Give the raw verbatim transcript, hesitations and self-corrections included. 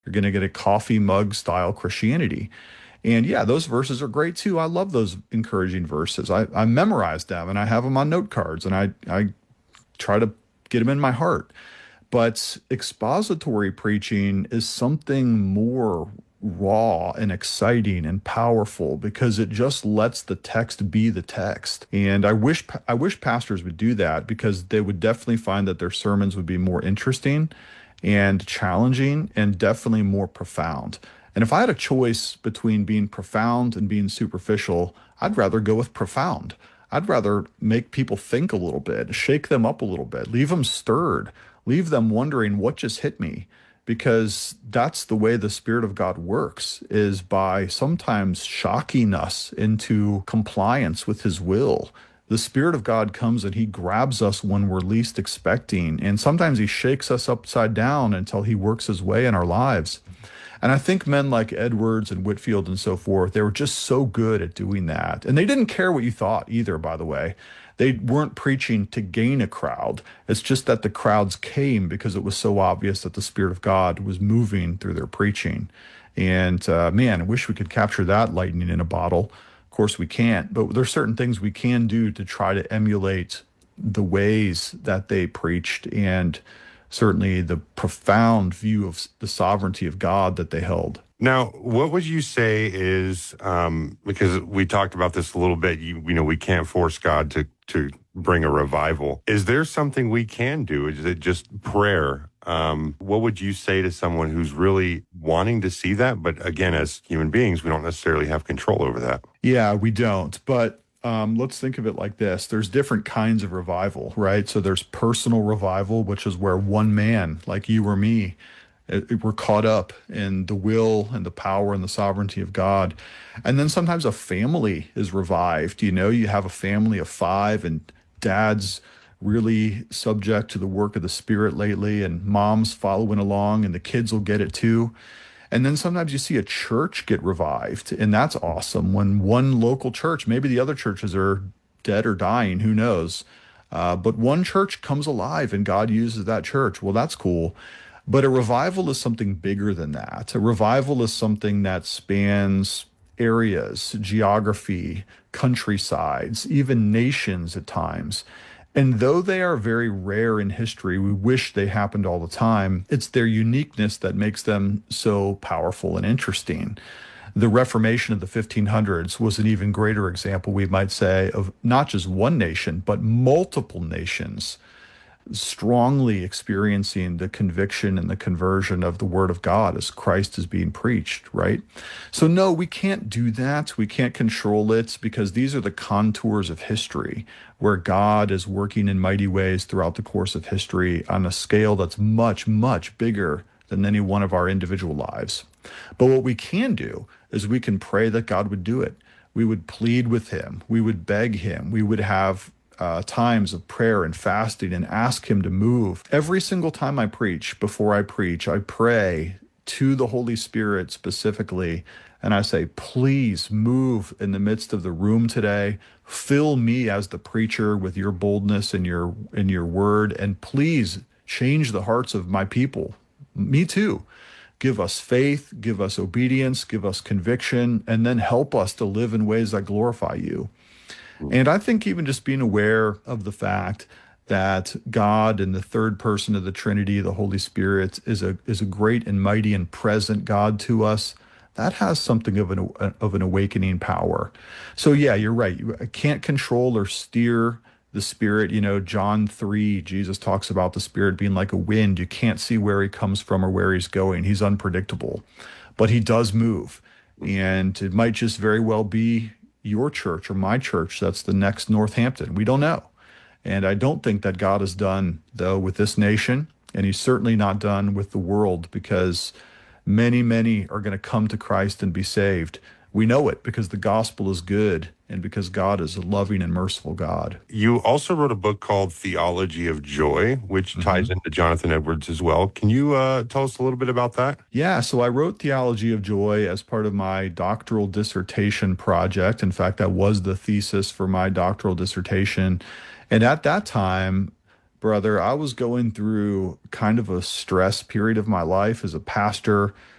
You're going to get a coffee mug style Christianity. And yeah, those verses are great too. I love those encouraging verses. I, I memorized them and I have them on note cards and I, I try to get them in my heart. But expository preaching is something more raw and exciting and powerful because it just lets the text be the text. And I wish I wish pastors would do that because they would definitely find that their sermons would be more interesting and challenging and definitely more profound. And if I had a choice between being profound and being superficial, I'd rather go with profound. I'd rather make people think a little bit, shake them up a little bit, leave them stirred, leave them wondering what just hit me, because that's the way the Spirit of God works, is by sometimes shocking us into compliance with His will. The Spirit of God comes and He grabs us when we're least expecting, and sometimes He shakes us upside down until He works His way in our lives. And I think men like Edwards and Whitfield and so forth, they were just so good at doing that. And they didn't care what you thought either, by the way. They weren't preaching to gain a crowd. It's just that the crowds came because it was so obvious that the Spirit of God was moving through their preaching. And uh, man, I wish we could capture that lightning in a bottle. Of course, we can't, but there's certain things we can do to try to emulate the ways that they preached and certainly the profound view of the sovereignty of God that they held. Now, what would you say is, um, because we talked about this a little bit, you, you know, we can't force God to, to bring a revival. Is there something we can do? Is it just prayer? Um, what would you say to someone who's really wanting to see that? But again, as human beings, we don't necessarily have control over that. Yeah, we don't. But um, let's think of it like this. There's different kinds of revival, right? So there's personal revival, which is where one man, like you or me, it, we're caught up in the will and the power and the sovereignty of God. And then sometimes a family is revived. You know, you have a family of five and dad's really subject to the work of the Spirit lately, and mom's following along, and the kids will get it too. And then sometimes you see a church get revived, and that's awesome when one local church, maybe the other churches are dead or dying, who knows? Uh, but one church comes alive and God uses that church. Well, that's cool. But a revival is something bigger than that. A revival is something that spans areas, geography, countrysides, even nations at times. And though they are very rare in history, we wish they happened all the time. It's their uniqueness that makes them so powerful and interesting. The Reformation of the fifteen hundreds was an even greater example, we might say, of not just one nation, but multiple nations strongly experiencing the conviction and the conversion of the Word of God as Christ is being preached, right? So no, we can't do that. We can't control it because these are the contours of history where God is working in mighty ways throughout the course of history on a scale that's much, much bigger than any one of our individual lives. But what we can do is we can pray that God would do it. We would plead with Him. We would beg Him. We would have Uh, times of prayer and fasting and ask Him to move. Every single time I preach, before I preach, I pray to the Holy Spirit specifically, and I say, please move in the midst of the room today. Fill me as the preacher with your boldness and your, and your word, and please change the hearts of my people. Me too. Give us faith, give us obedience, give us conviction, and then help us to live in ways that glorify you. And I think even just being aware of the fact that God in the third person of the Trinity, the Holy Spirit, is a is a great and mighty and present God to us, that has something of an of an awakening power. So yeah, you're right. You can't control or steer the Spirit. You know, John three, Jesus talks about the Spirit being like a wind. You can't see where He comes from or where He's going. He's unpredictable, but He does move. And it might just very well be your church or my church that's the next Northampton. We don't know. And I don't think that God is done, though, with this nation, and He's certainly not done with the world, because many, many are going to come to Christ and be saved. We know it because the gospel is good and because God is a loving and merciful God. You also wrote a book called Theology of Joy, which mm-hmm. ties into Jonathan Edwards as well. Can you uh, tell us a little bit about that? Yeah, so I wrote Theology of Joy as part of my doctoral dissertation project. In fact, that was the thesis for my doctoral dissertation. And at that time, brother, I was going through kind of a stress period of my life as a pastor,